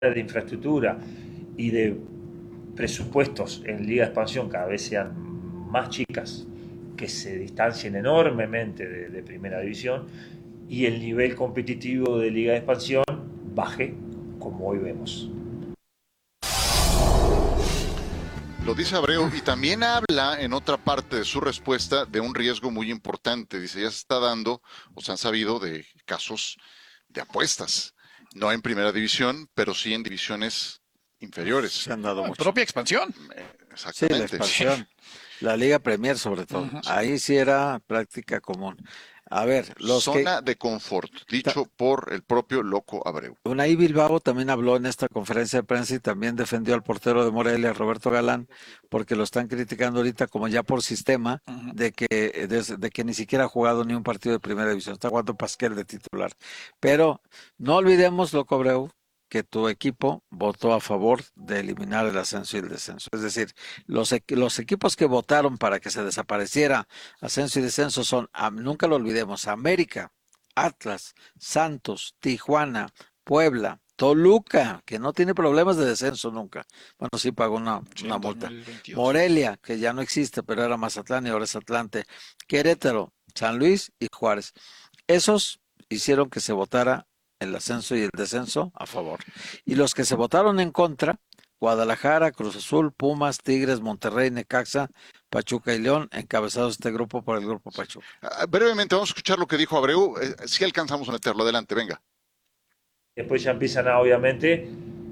de infraestructura y de presupuestos en Liga de Expansión cada vez sean más chicas, que se distancien enormemente de Primera División, y el nivel competitivo de Liga de Expansión baje, como hoy vemos. Lo dice Abreu, y también habla en otra parte de su respuesta de un riesgo muy importante. Dice, ya se está dando, o se han sabido de casos de apuestas, no en Primera División, pero sí en divisiones inferiores. Se han dado mucho. Propia expansión. Exactamente. Sí, la expansión. La Liga Premier sobre todo. Ahí sí era práctica común. A ver, zona de confort, dicho por el propio Loco Abreu. Unai Bilbao también habló en esta conferencia de prensa y también defendió al portero de Morelia, Roberto Galán, porque lo están criticando ahorita como ya por sistema de que ni siquiera ha jugado ni un partido de Primera División. Está jugando Pasquel de titular. Pero no olvidemos, Loco Abreu, que tu equipo votó a favor de eliminar el ascenso y el descenso. Es decir, los equipos que votaron para que se desapareciera ascenso y descenso son, nunca lo olvidemos, América, Atlas, Santos, Tijuana, Puebla, Toluca, que no tiene problemas de descenso nunca. Bueno, sí pagó una multa. 2022. Morelia, que ya no existe, pero era Mazatlán y ahora es Atlante. Querétaro, San Luis y Juárez. Esos hicieron que se votara el ascenso y el descenso a favor. Y los que se votaron en contra, Guadalajara, Cruz Azul, Pumas, Tigres, Monterrey, Necaxa, Pachuca y León, encabezados este grupo por el Grupo Pachuca. Brevemente, vamos a escuchar lo que dijo Abreu, si alcanzamos a meterlo. Adelante, venga. Después ya empiezan obviamente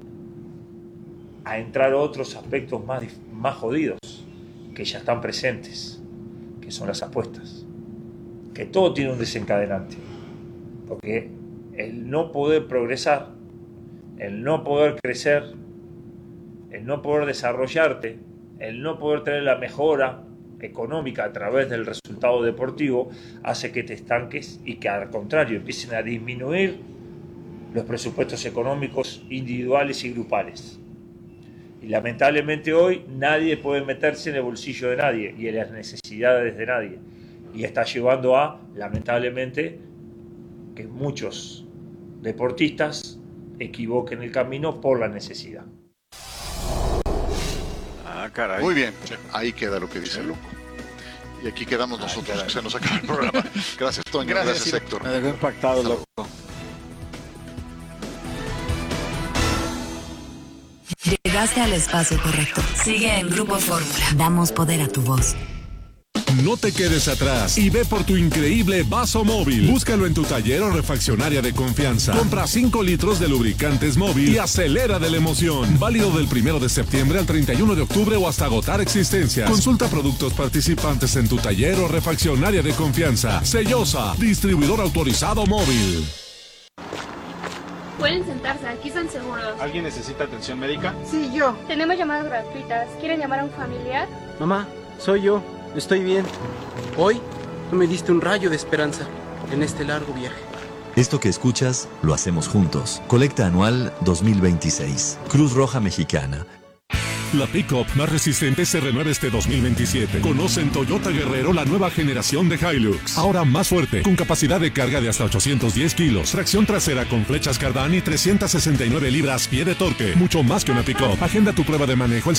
a entrar otros aspectos más jodidos, que ya están presentes, que son las apuestas. Que todo tiene un desencadenante. Porque el no poder progresar, el no poder crecer, el no poder desarrollarte, el no poder tener la mejora económica a través del resultado deportivo, hace que te estanques y que al contrario empiecen a disminuir los presupuestos económicos individuales y grupales. Y lamentablemente hoy nadie puede meterse en el bolsillo de nadie y en las necesidades de nadie. Y está llevando a, lamentablemente, que muchos deportistas equivoquen el camino por la necesidad. Caray. Muy bien, ahí queda lo que dice el Loco. Y aquí quedamos nosotros, que se nos acaba el programa. Gracias, Toño. Gracias Héctor. Me dejó impactado, Loco. Llegaste al espacio correcto. Sigue en Grupo Fórmula. Damos poder a tu voz. No te quedes atrás y ve por tu increíble vaso móvil. Búscalo en tu taller o refaccionaria de confianza. Compra 5 litros de lubricantes móvil y acelera de la emoción. Válido del 1 de septiembre al 31 de octubre o hasta agotar existencias. Consulta productos participantes en tu taller o refaccionaria de confianza. Sellosa, distribuidor autorizado móvil. Pueden sentarse, aquí están seguros. ¿Alguien necesita atención médica? Sí, yo. Tenemos llamadas gratuitas. ¿Quieren llamar a un familiar? Mamá, soy yo. Estoy bien. Hoy tú me diste un rayo de esperanza en este largo viaje. Esto que escuchas, lo hacemos juntos. Colecta anual 2026. Cruz Roja Mexicana. La pick-up más resistente se renueva este 2027. Conoce en Toyota Guerrero la nueva generación de Hilux. Ahora más fuerte, con capacidad de carga de hasta 810 kilos. Tracción trasera con flechas Cardán y 369 libras-pie de torque. Mucho más que una pick-up. Agenda tu prueba de manejo el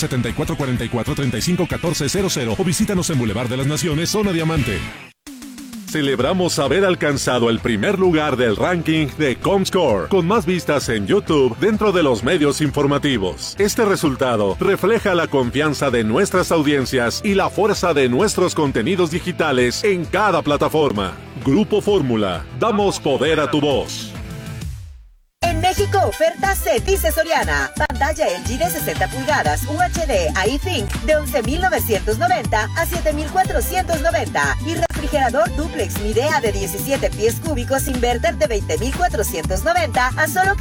7444-351400 o visítanos en Boulevard de las Naciones, Zona Diamante. Celebramos haber alcanzado el primer lugar del ranking de Comscore, con más vistas en YouTube dentro de los medios informativos. Este resultado refleja la confianza de nuestras audiencias y la fuerza de nuestros contenidos digitales en cada plataforma. Grupo Fórmula, damos poder a tu voz. En México, oferta Cetice Soriana. Pantalla LG de 60 pulgadas UHD iThink de 11,990 a 7,490 y refrigerador duplex Midea de 17 pies cúbicos inverter de 20,490 a solo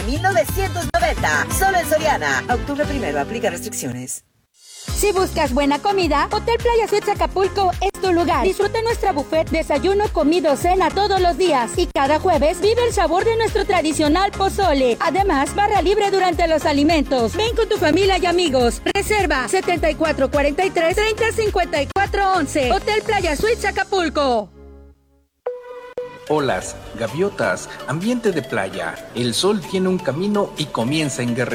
14,990. Solo en Soriana. Octubre 1, aplica restricciones. Si buscas buena comida, Hotel Playa Suites Acapulco es tu lugar. Disfruta nuestra buffet, desayuno, comido, cena todos los días. Y cada jueves vive el sabor de nuestro tradicional pozole. Además, barra libre durante los alimentos. Ven con tu familia y amigos. Reserva 7443-305411. Hotel Playa Suites Acapulco. olas, gaviotas, ambiente de playa. El sol tiene un camino y comienza en Guerrero.